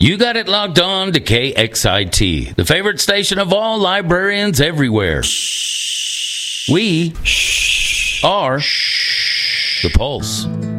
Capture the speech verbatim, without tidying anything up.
You got it locked on to K X I T, the favorite station of all librarians everywhere. We are The Pulse.